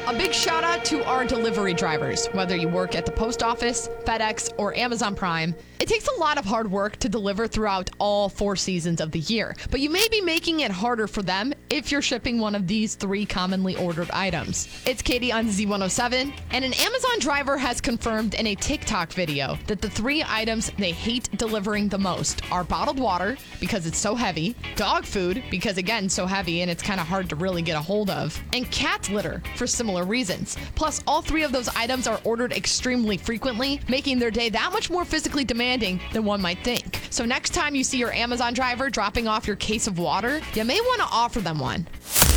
A big shout out to our delivery drivers. Whether you work at the post office, FedEx, or Amazon Prime, it takes a lot of hard work to deliver throughout all 4 seasons of the year. But you may be making it harder for them if you're shipping one of these 3 commonly ordered items. It's Katie on Z107, and an Amazon driver has confirmed in a TikTok video that the 3 items they hate delivering the most are bottled water, because it's so heavy, dog food, because again, so heavy and it's kind of hard to really get a hold of, and cat litter for similar reasons. Plus, all 3 of those items are ordered extremely frequently, making their day that much more physically demanding than one might think. So next time you see your Amazon driver dropping off your case of water, you may want to offer them one.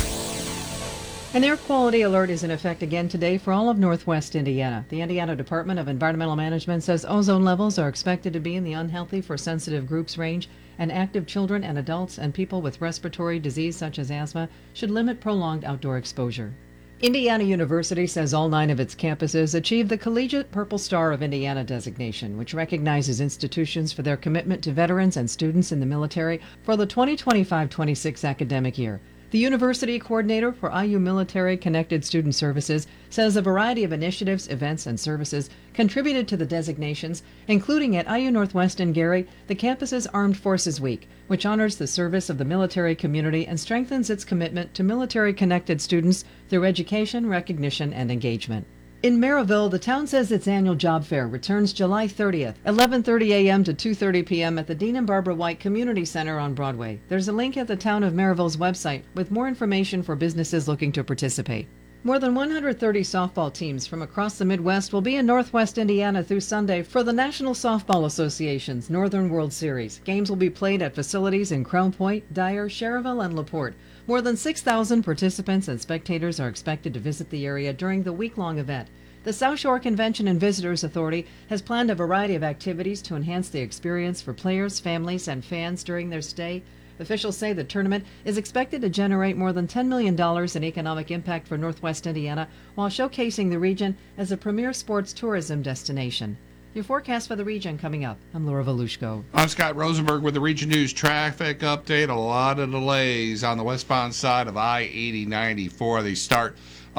An air quality alert is in effect again today for all of northwest Indiana. The Indiana Department of Environmental Management says ozone levels are expected to be in the unhealthy for sensitive groups range, and active children and adults and people with respiratory disease such as asthma should limit prolonged outdoor exposure. Indiana University says all 9 of its campuses achieved the Collegiate Purple Star of Indiana designation, which recognizes institutions for their commitment to veterans and students in the military for the 2025-26 academic year. The university coordinator for IU Military Connected Student Services says a variety of initiatives, events, and services contributed to the designations, including at IU Northwest in Gary, the campus's Armed Forces Week, which honors the service of the military community and strengthens its commitment to military-connected students through education, recognition, and engagement. In Maryville, the town says its annual job fair returns July 30th, 11:30 a.m. to 2:30 p.m. at the Dean and Barbara White Community Center on Broadway. There's a link at the Town of Maryville's website with more information for businesses looking to participate. More than 130 softball teams from across the Midwest will be in Northwest Indiana through Sunday for the National Softball Association's Northern World Series. Games will be played at facilities in Crown Point, Dyer, Cherville, and LaPorte. More than 6,000 participants and spectators are expected to visit the area during the week-long event. The South Shore Convention and Visitors Authority has planned a variety of activities to enhance the experience for players, families, and fans during their stay. Officials say the tournament is expected to generate more than $10 million in economic impact for Northwest Indiana while showcasing the region as a premier sports tourism destination. Your forecast for the region coming up. I'm Laura Volushko. I'm Scott Rosenberg with the Region News traffic update. A lot of delays on the westbound side of I-80-94. They start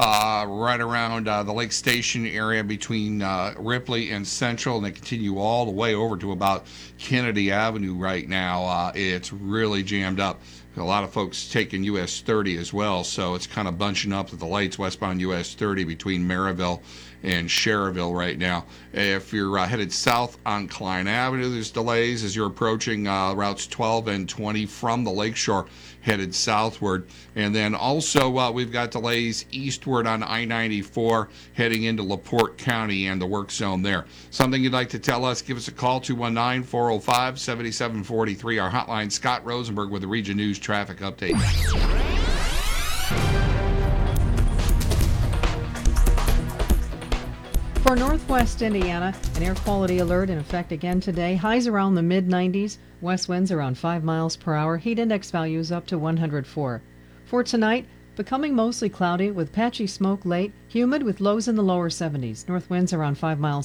right around the Lake Station area between Ripley and Central, and they continue all the way over to about Kennedy Avenue right now. It's really jammed up. A lot of folks taking US 30 as well, so it's kind of bunching up at the lights westbound US 30 between Maryville and Cherville right now. If you're headed south on Klein Avenue, there's delays as you're approaching routes 12 and 20 from the Lakeshore headed southward. And then also we've got delays eastward on I-94 heading into LaPorte County and the work zone there. Something you'd like to tell us, give us a call, 219-405-7743. Our hotline, Scott Rosenberg with the Region News traffic update. For Northwest Indiana, an air quality alert in effect again today. Highs around the mid-90s, west winds around 5 miles per hour, heat index values up to 104. For tonight, becoming mostly cloudy with patchy smoke late, humid with lows in the lower 70s, north winds around 5 miles